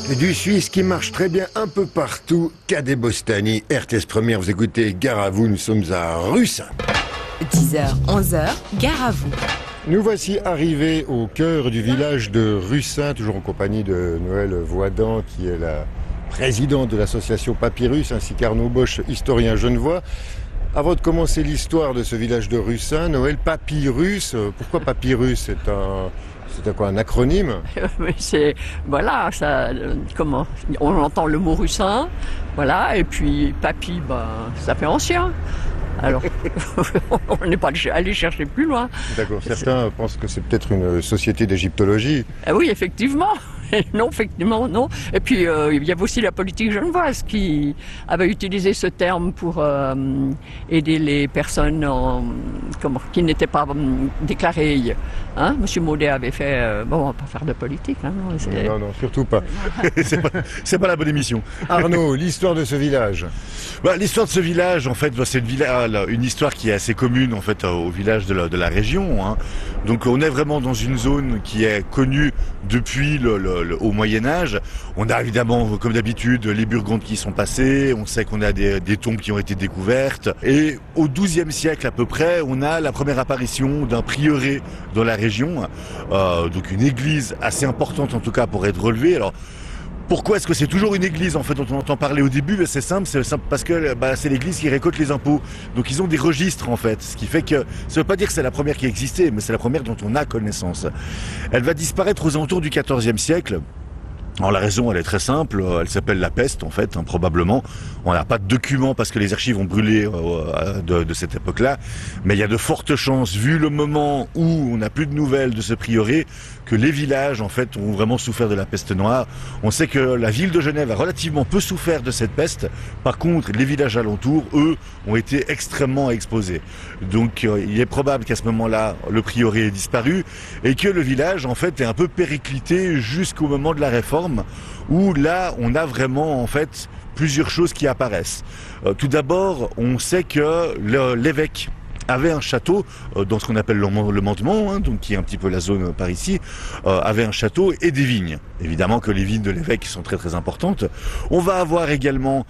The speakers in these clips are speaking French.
Du Suisse qui marche très bien un peu partout, Cadet Bostani, RTS Première, vous écoutez Gare à vous, nous sommes à Russin. 10h, 11h, Gare à vous. Nous voici arrivés au cœur du village de Russin, toujours en compagnie de Noël Voidan, qui est la présidente de l'association Papyrus, ainsi qu'Arnaud Bosch, historien genevois. Avant de commencer l'histoire de ce village de Russin, Noël, Papyrus, pourquoi Papyrus? C'est quoi, un acronyme? Mais c'est, voilà, ça, comment, on entend le mot russin, voilà, et puis papy, ça fait ancien. Alors, on n'est pas allé chercher plus loin. D'accord, certains pensent que c'est peut-être une société d'égyptologie. Ah oui, effectivement. Non, effectivement, non. Et puis, il y avait aussi la politique genevoise qui avait utilisé ce terme pour aider les personnes qui n'étaient pas déclarées. Hein? Monsieur Maudet avait fait... bon, on va pas faire de politique. Hein, non, surtout pas. c'est pas la bonne émission. Arnaud, l'histoire de ce village. L'histoire de ce village, en fait, c'est une histoire qui est assez commune, en fait, au village de la région. Hein. Donc, on est vraiment dans une zone qui est connue depuis au Moyen-Âge. On a évidemment, comme d'habitude, les Burgondes qui sont passés. On sait qu'on a des tombes qui ont été découvertes. Et au XIIe siècle, à peu près, on a la première apparition d'un prieuré dans la région. Donc, une église assez importante, en tout cas, pour être relevée. Alors, pourquoi est-ce que c'est toujours une église en fait dont on entend parler au début? C'est simple parce que c'est l'église qui récolte les impôts. Donc ils ont des registres en fait, ce qui fait que ça veut pas dire que c'est la première qui existait, mais c'est la première dont on a connaissance. Elle va disparaître aux alentours du XIVe siècle. Alors la raison, elle est très simple, elle s'appelle la peste en fait, probablement. On n'a pas de documents parce que les archives ont brûlé de cette époque-là, mais il y a de fortes chances, vu le moment où on n'a plus de nouvelles de ce prieuré, que les villages en fait ont vraiment souffert de la peste noire. On sait que la ville de Genève a relativement peu souffert de cette peste. Par contre, les villages alentours, eux, ont été extrêmement exposés. Donc il est probable qu'à ce moment-là, le prieuré ait disparu et que le village en fait est un peu périclité jusqu'au moment de la Réforme, où là, on a vraiment en fait plusieurs choses qui apparaissent. Tout d'abord, on sait que l'évêque avait un château dans ce qu'on appelle le Mandement, hein, donc qui est un petit peu la zone par ici, avait un château et des vignes. Évidemment que les vignes de l'évêque sont très très importantes. On va avoir également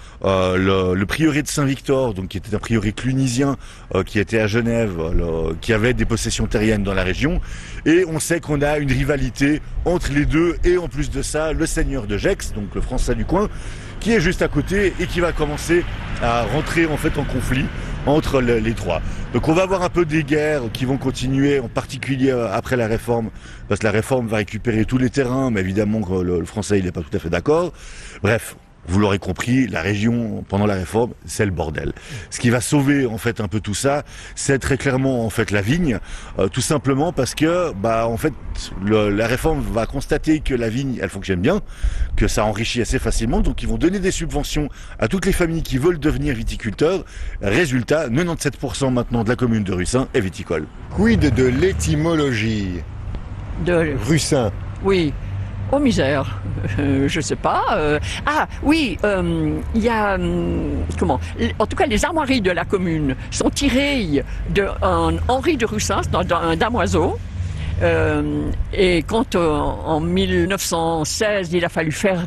le prieuré de Saint-Victor, donc qui était un prieuré clunisien qui était à Genève, qui avait des possessions terriennes dans la région. Et on sait qu'on a une rivalité entre les deux, et en plus de ça, le seigneur de Gex, donc le Français du coin, qui est juste à côté et qui va commencer à rentrer en fait en conflit entre les trois. Donc on va avoir un peu des guerres qui vont continuer, en particulier après la Réforme, parce que la Réforme va récupérer tous les terrains, mais évidemment que le Français il n'est pas tout à fait d'accord. Bref, vous l'aurez compris, la région, pendant la Réforme, c'est le bordel. Ce qui va sauver, en fait, un peu tout ça, c'est très clairement, en fait, la vigne, tout simplement parce que, en fait, la Réforme va constater que la vigne, elle fonctionne bien, que ça enrichit assez facilement, donc ils vont donner des subventions à toutes les familles qui veulent devenir viticulteurs. Résultat, 97% maintenant de la commune de Russin est viticole. Quid de l'étymologie de Russin? Oui. Oh misère, je sais pas. Il y a en tout cas, les armoiries de la commune sont tirées d'un Henri de Russin, d'un damoiseau. Et quand en 1916 il a fallu faire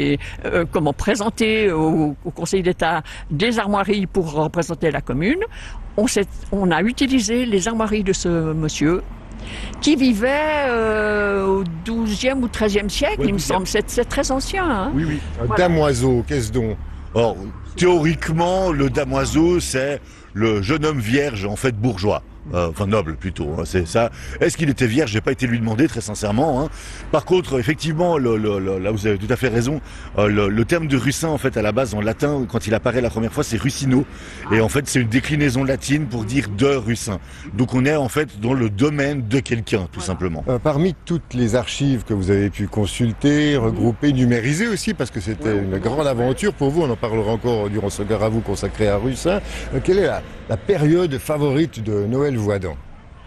présenter au Conseil d'État des armoiries pour représenter la commune, on a utilisé les armoiries de ce monsieur, qui vivait au XIIe ou XIIIe siècle, il me semble. C'est très ancien. Hein. Oui. Un damoiseau, qu'est-ce donc? Or, théoriquement, le damoiseau, c'est le jeune homme vierge, en fait, bourgeois. Enfin noble plutôt, hein, c'est ça. Est-ce qu'il était vierge? J'ai pas été lui demander très sincèrement. Hein. Par contre, effectivement, là vous avez tout à fait raison. Le terme de Russin, en fait, à la base en latin, quand il apparaît la première fois, c'est Russino, et en fait, c'est une déclinaison latine pour dire de Russin. Donc, on est en fait dans le domaine de quelqu'un, tout simplement. Parmi toutes les archives que vous avez pu consulter, regrouper, numériser aussi, parce que c'était une grande aventure pour vous. On en parlera encore durant ce Gare à vous consacré à Russin. Quelle est la période favorite de Noël Voidan?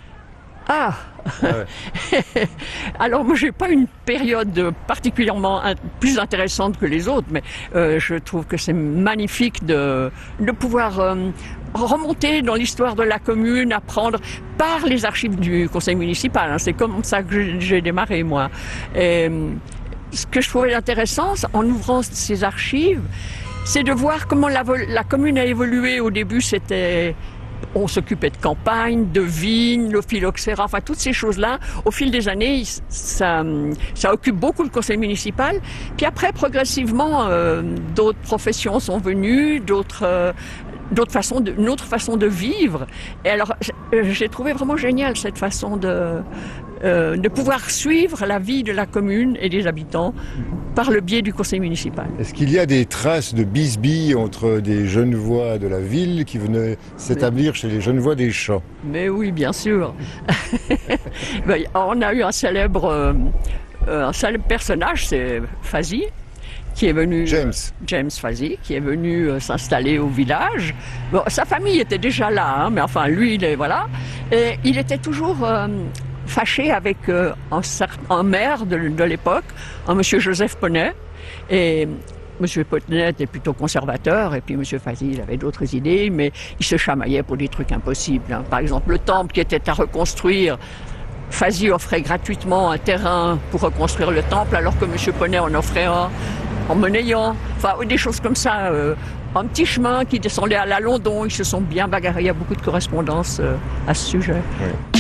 Alors moi j'ai pas une période particulièrement plus intéressante que les autres, mais je trouve que c'est magnifique de pouvoir remonter dans l'histoire de la commune, apprendre par les archives du conseil municipal. Hein. C'est comme ça que j'ai démarré moi. ce que je trouvais intéressant en ouvrant ces archives, c'est de voir comment la commune a évolué. Au début, on s'occupait de campagne, de vignes, le phylloxéra, enfin toutes ces choses-là. Au fil des années, ça occupe beaucoup le conseil municipal. Puis après, progressivement, d'autres professions sont venues, une autre façon de vivre. Et alors, j'ai trouvé vraiment génial cette façon de pouvoir suivre la vie de la commune et des habitants par le biais du conseil municipal. Est-ce qu'il y a des traces de bisbilles entre des Genevois de la ville qui venaient s'établir chez les Genevois des champs? Mais oui, bien sûr. On a eu un célèbre personnage, c'est Fazy, qui est venu, James Fazy, qui est venu s'installer au village. Bon, sa famille était déjà là, hein, mais enfin lui, voilà. Et il était toujours fâché avec un maire de l'époque, un monsieur Joseph Poney. Et monsieur Poney était plutôt conservateur, et puis monsieur Fazy, il avait d'autres idées, mais il se chamaillait pour des trucs impossibles, hein. Par exemple, le temple qui était à reconstruire, Fazy offrait gratuitement un terrain pour reconstruire le temple, alors que monsieur Poney en offrait un en monnayant, enfin des choses comme ça, un petit chemin qui descendait à la London. Ils se sont bien bagarrés, il y a beaucoup de correspondances à ce sujet. Oui.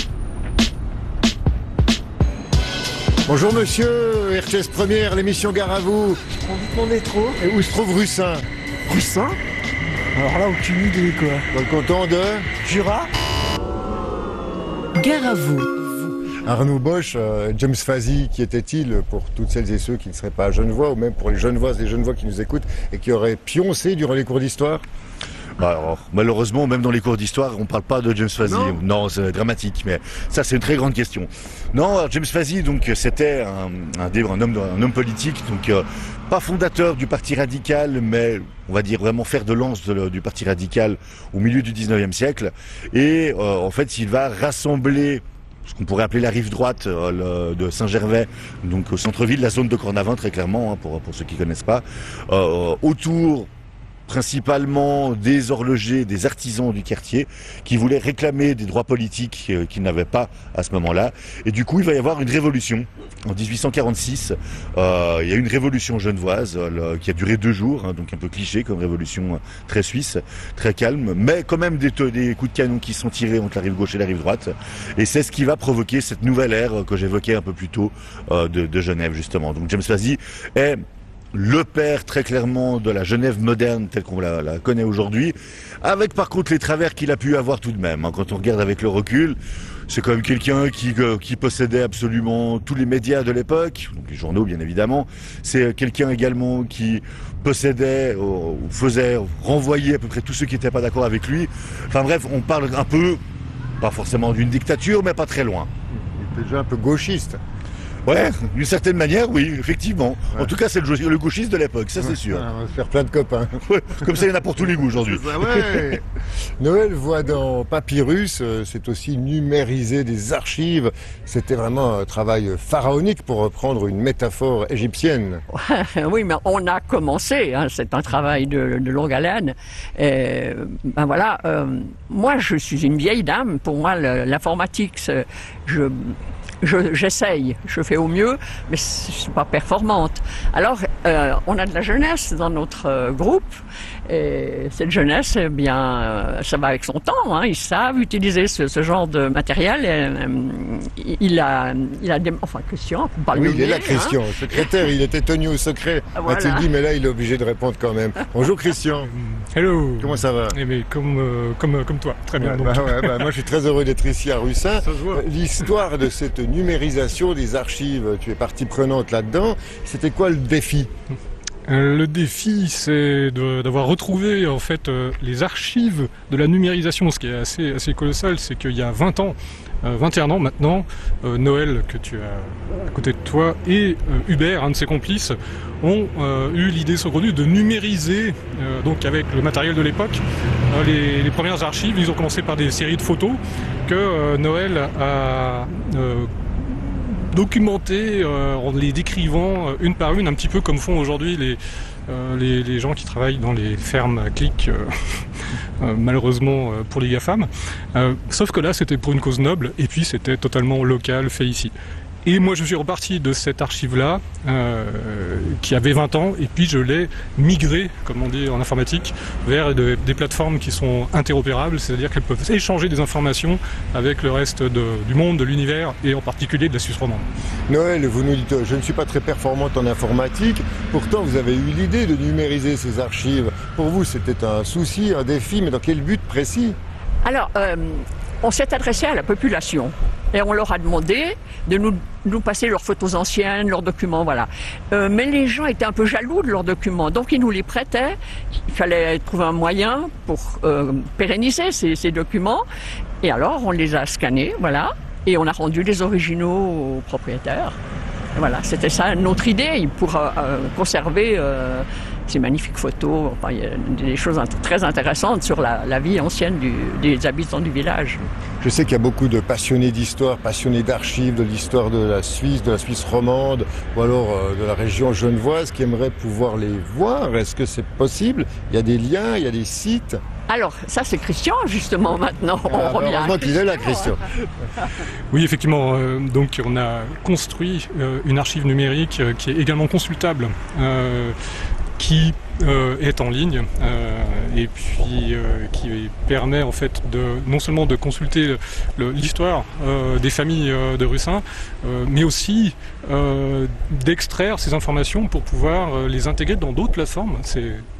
Bonjour monsieur, RTS Première, l'émission Gare à vous. Je prends vite mon métro. Et où se trouve Russin? Russin? Alors là, aucune idée quoi. Dans le canton de Jura? Gare à vous. Arnaud Bosch, James Fazy, qui était-il pour toutes celles et ceux qui ne seraient pas genevois, ou même pour les genevoises et les genevois qui nous écoutent et qui auraient pioncé durant les cours d'histoire? Alors, malheureusement, même dans les cours d'histoire, on ne parle pas de James Fazy. Non, c'est dramatique, mais ça, c'est une très grande question. Non, alors, James Fazy, donc, c'était un homme politique, donc pas fondateur du Parti radical, mais on va dire vraiment fer de lance du Parti radical au milieu du 19e siècle. Et en fait, il va rassembler ce qu'on pourrait appeler la rive droite de Saint-Gervais, donc au centre-ville, la zone de Cornavin, très clairement, hein, pour ceux qui ne connaissent pas, autour principalement des horlogers, des artisans du quartier qui voulaient réclamer des droits politiques qu'ils n'avaient pas à ce moment-là. Et du coup, il va y avoir une révolution. En 1846, il y a une révolution genevoise qui a duré 2 jours, hein, donc un peu cliché comme révolution très suisse, très calme, mais quand même des coups de canon qui sont tirés entre la rive gauche et la rive droite. Et c'est ce qui va provoquer cette nouvelle ère que j'évoquais un peu plus tôt de Genève, justement. Donc James Fazy est le père très clairement de la Genève moderne telle qu'on la connaît aujourd'hui, avec par contre les travers qu'il a pu avoir tout de même, hein. Quand on regarde avec le recul, c'est quand même quelqu'un qui possédait absolument tous les médias de l'époque, donc les journaux bien évidemment. C'est quelqu'un également qui possédait ou faisait renvoyer à peu près tous ceux qui n'étaient pas d'accord avec lui. Enfin bref, on parle un peu, pas forcément d'une dictature, mais pas très loin. Il était déjà un peu gauchiste. Ouais, d'une certaine manière, oui, effectivement. Ouais. En tout cas, c'est le gauchiste de l'époque, ça c'est sûr. On va se faire plein de copains. Ouais, comme ça, il y en a pour tous les goûts aujourd'hui. Ouais. Noël voit dans Papyrus, c'est aussi numériser des archives. C'était vraiment un travail pharaonique pour reprendre une métaphore égyptienne. Oui, mais on a commencé, hein, c'est un travail de longue haleine. Ben voilà, moi je suis une vieille dame, pour moi l'informatique, j'essaye, je fais au mieux, mais je ne suis pas performante. Alors, on a de la jeunesse dans notre groupe, et cette jeunesse, eh bien, ça va avec son temps, hein. Ils savent utiliser ce genre de matériel. Enfin, Christian, on parle de lui. Oui, il est là, Christian, hein. Secrétaire, il était tenu au secret. Voilà. Mathilde dit, mais là, il est obligé de répondre quand même. Bonjour, Christian. Hello. Comment ça va? Eh bien, comme toi, très bien. Moi, je suis très heureux d'être ici à Russin. L'histoire de cette numérisation des archives, tu es partie prenante là-dedans. C'était quoi le défi? Le défi, c'est d'avoir retrouvé en fait les archives de la numérisation. Ce qui est assez colossal, c'est qu'il y a 20 ans, 21 ans maintenant, Noël, que tu as à côté de toi, et Hubert, un de ses complices, ont eu l'idée saugrenue de numériser, donc avec le matériel de l'époque, les premières archives. Ils ont commencé par des séries de photos que Noël a documenté en les décrivant une par une, un petit peu comme font aujourd'hui les gens qui travaillent dans les fermes à clics, malheureusement pour les GAFAM. Sauf que là, c'était pour une cause noble, et puis c'était totalement local, fait ici. Et moi, je suis reparti de cette archive-là, qui avait 20 ans, et puis je l'ai migré, comme on dit en informatique, vers des plateformes qui sont interopérables, c'est-à-dire qu'elles peuvent échanger des informations avec le reste du monde, de l'univers, et en particulier de la Suisse romande. Noël, vous nous dites, je ne suis pas très performante en informatique, pourtant vous avez eu l'idée de numériser ces archives. Pour vous, c'était un souci, un défi, mais dans quel but précis? Alors, on s'est adressé à la population et on leur a demandé de nous passer leurs photos anciennes, leurs documents, voilà. Mais les gens étaient un peu jaloux de leurs documents, donc ils nous les prêtaient. Il fallait trouver un moyen pour pérenniser ces documents. Et alors, on les a scannés, voilà, et on a rendu les originaux aux propriétaires. Et voilà, c'était ça notre idée, pour conserver ces magnifiques photos. Enfin, il y a des choses très intéressantes sur la vie ancienne des habitants du village. Je sais qu'il y a beaucoup de passionnés d'histoire, passionnés d'archives, de l'histoire de la Suisse romande, ou alors de la région genevoise, qui aimeraient pouvoir les voir. Est-ce que c'est possible? Il y a des liens, il y a des sites? Alors, ça c'est Christian, justement, maintenant. On revient à heureusement qu'il est là, Christian. Oui, effectivement. Donc, on a construit une archive numérique qui est également consultable, qui est en ligne et puis qui permet en fait non seulement de consulter l'histoire des familles de Russin, mais aussi d'extraire ces informations pour pouvoir les intégrer dans d'autres plateformes. C'est